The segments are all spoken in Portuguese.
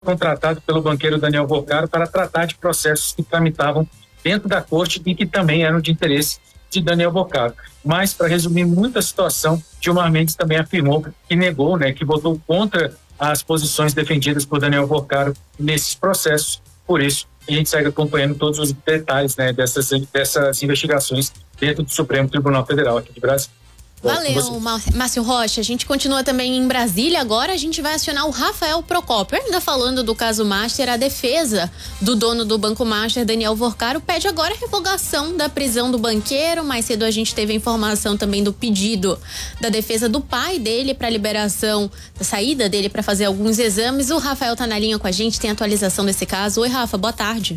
contratado pelo banqueiro Daniel Vocaro para tratar de processos que tramitavam dentro da corte e que também eram de interesse de Daniel Vocaro. Mas, para resumir muito a situação, Gilmar Mendes também afirmou que negou, que votou contra as posições defendidas por Daniel Vocaro nesses processos. Por isso, a gente segue acompanhando todos os detalhes dessas investigações dentro do Supremo Tribunal Federal aqui de Brasília. Valeu, Márcio Rocha. A gente continua também em Brasília. Agora a gente vai acionar o Rafael Procópio. Ainda falando do caso Master, a defesa do dono do Banco Master, Daniel Vocaro, pede agora a revogação da prisão do banqueiro. Mais cedo a gente teve a informação também do pedido da defesa do pai dele para liberação, da saída dele para fazer alguns exames. O Rafael tá na linha com a gente, tem atualização desse caso. Oi, Rafa, boa tarde.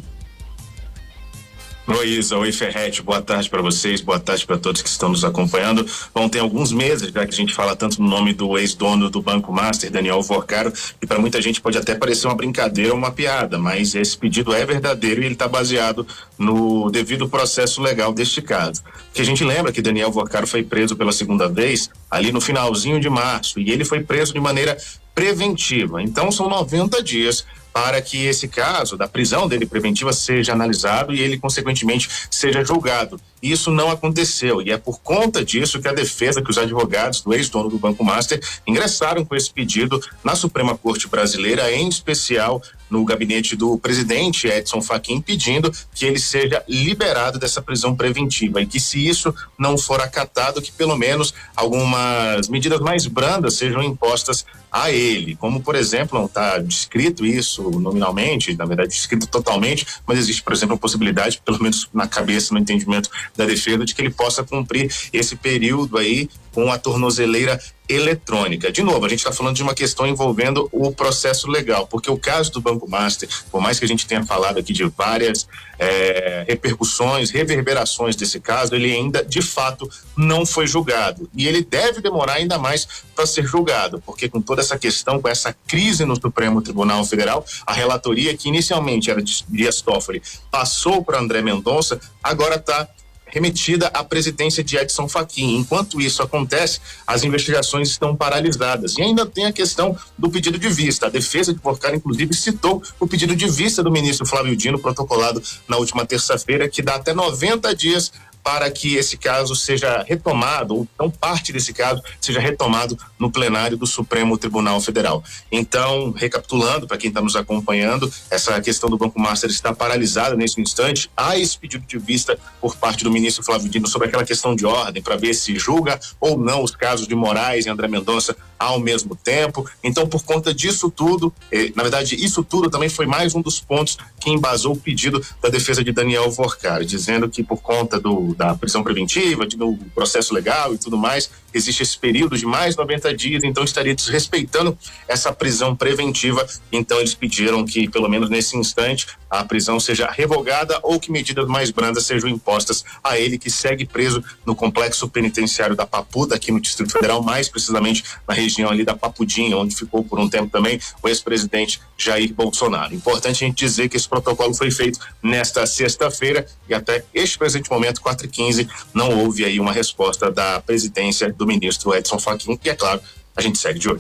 Oi, Isa, oi, Ferretti, boa tarde para vocês, boa tarde para todos que estão nos acompanhando. Bom, tem alguns meses já que a gente fala tanto no nome do ex-dono do Banco Master, Daniel Vocaro, e para muita gente pode até parecer uma brincadeira ou uma piada, mas esse pedido é verdadeiro e ele está baseado no devido processo legal deste caso. Porque a gente lembra que Daniel Vocaro foi preso pela segunda vez ali no finalzinho de março, e ele foi preso de maneira preventiva. Então são 90 dias para que esse caso da prisão dele preventiva seja analisado e ele, consequentemente, seja julgado. Isso não aconteceu e é por conta disso que a defesa, que os advogados do ex-dono do Banco Master ingressaram com esse pedido na Suprema Corte Brasileira, em especial no gabinete do presidente Edson Fachin, pedindo que ele seja liberado dessa prisão preventiva e que, se isso não for acatado, que pelo menos algumas medidas mais brandas sejam impostas a ele, como, por exemplo, não está descrito isso nominalmente, na verdade descrito totalmente, mas existe, por exemplo, a possibilidade, pelo menos na cabeça, no entendimento da defesa, de que ele possa cumprir esse período aí com a tornozeleira eletrônica. De novo, a gente está falando de uma questão envolvendo o processo legal, porque o caso do Banco Master, por mais que a gente tenha falado aqui de várias repercussões, reverberações desse caso, ele ainda, de fato, não foi julgado. E ele deve demorar ainda mais para ser julgado, porque com toda essa questão, com essa crise no Supremo Tribunal Federal, a relatoria, que inicialmente era de Dias Toffoli, passou para André Mendonça, agora está remetida à presidência de Edson Fachin. Enquanto isso acontece, as investigações estão paralisadas. E ainda tem a questão do pedido de vista. A defesa de Vocaro, inclusive, citou o pedido de vista do ministro Flávio Dino, protocolado na última terça-feira, que dá até 90 dias para que esse caso seja retomado, ou então parte desse caso seja retomado no plenário do Supremo Tribunal Federal. Então, recapitulando, para quem está nos acompanhando, essa questão do Banco Master está paralisada nesse instante. Há esse pedido de vista por parte do ministro Flávio Dino sobre aquela questão de ordem, para ver se julga ou não os casos de Moraes e André Mendonça ao mesmo tempo. Então, por conta disso tudo, na verdade, isso tudo também foi mais um dos pontos que embasou o pedido da defesa de Daniel Vocaro, dizendo que por conta da prisão preventiva, do processo legal e tudo mais, existe esse período de mais 90 dias, então estaria desrespeitando essa prisão preventiva. Então eles pediram que, pelo menos nesse instante, a prisão seja revogada ou que medidas mais brandas sejam impostas a ele, que segue preso no complexo penitenciário da Papuda, aqui no Distrito Federal, mais precisamente na região ali da Papudinha, onde ficou por um tempo também o ex-presidente Jair Bolsonaro. Importante a gente dizer que esse protocolo foi feito nesta sexta-feira e até este presente momento, 4h15, não houve aí uma resposta da presidência do ministro Edson Fachin, e é claro, a gente segue de olho.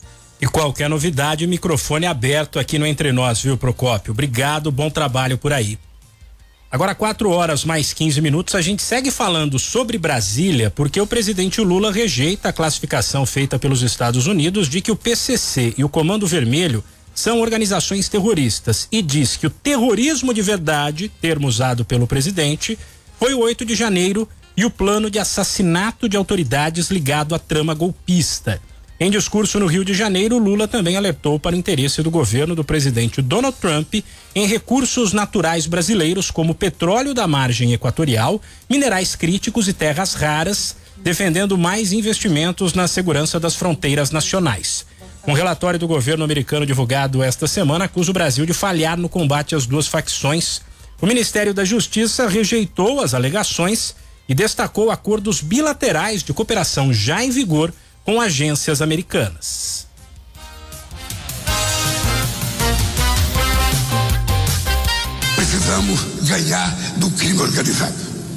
E qualquer novidade, microfone aberto aqui no Entre Nós, viu, Procópio? Obrigado, bom trabalho por aí. Agora 4h mais 15 minutos, a gente segue falando sobre Brasília, porque o presidente Lula rejeita a classificação feita pelos Estados Unidos de que o PCC e o Comando Vermelho são organizações terroristas e diz que o terrorismo de verdade, termo usado pelo presidente, foi o 8 de janeiro e o plano de assassinato de autoridades ligado à trama golpista. Em discurso no Rio de Janeiro, Lula também alertou para o interesse do governo do presidente Donald Trump em recursos naturais brasileiros como petróleo da margem equatorial, minerais críticos e terras raras, defendendo mais investimentos na segurança das fronteiras nacionais. Um relatório do governo americano divulgado esta semana acusa o Brasil de falhar no combate às duas facções. O Ministério da Justiça rejeitou as alegações e destacou acordos bilaterais de cooperação já em vigor com agências americanas. Precisamos ganhar do crime organizado.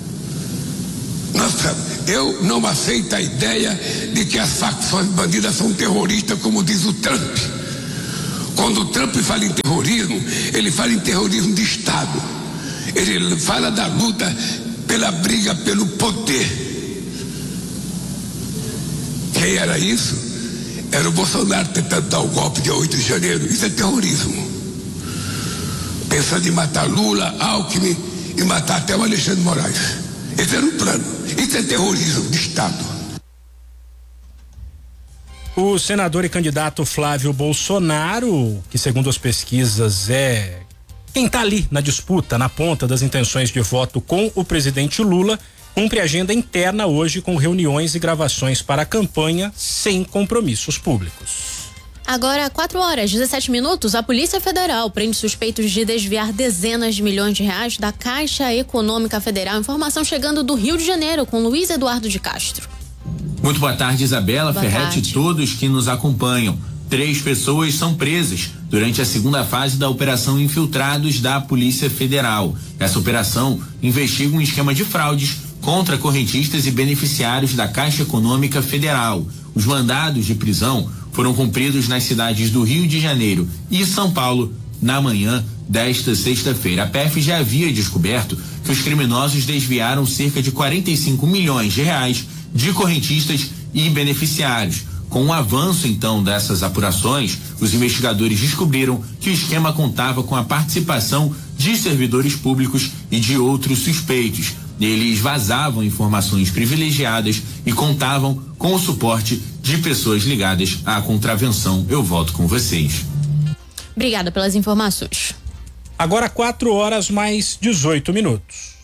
Eu não aceito a ideia de que as facções bandidas são terroristas, como diz o Trump. Quando o Trump fala em terrorismo, ele fala em terrorismo de Estado. Ele fala da luta pela briga pelo poder. Quem era isso? Era o Bolsonaro tentando dar o golpe de 8 de janeiro. Isso é terrorismo. Pensando em matar Lula, Alckmin e matar até o Alexandre de Moraes. Esse era o plano. Isso é terrorismo de Estado. O senador e candidato Flávio Bolsonaro, que segundo as pesquisas é quem está ali na disputa, na ponta das intenções de voto com o presidente Lula, cumpre agenda interna hoje com reuniões e gravações para a campanha sem compromissos públicos. Agora, 4h17, a Polícia Federal prende suspeitos de desviar dezenas de milhões de reais da Caixa Econômica Federal. Informação chegando do Rio de Janeiro com Luiz Eduardo de Castro. Muito boa tarde, Isabela, Ferretti e todos que nos acompanham. 3 pessoas são presas durante a segunda fase da Operação Infiltrados da Polícia Federal. Essa operação investiga um esquema de fraudes contra correntistas e beneficiários da Caixa Econômica Federal. Os mandados de prisão foram cumpridos nas cidades do Rio de Janeiro e São Paulo na manhã desta sexta-feira. A PF já havia descoberto que os criminosos desviaram cerca de 45 milhões de reais de correntistas e beneficiários. Com o avanço, então, dessas apurações, os investigadores descobriram que o esquema contava com a participação de servidores públicos e de outros suspeitos. Eles vazavam informações privilegiadas e contavam com o suporte de pessoas ligadas à contravenção. Eu volto com vocês. Obrigada pelas informações. Agora 4h mais 18.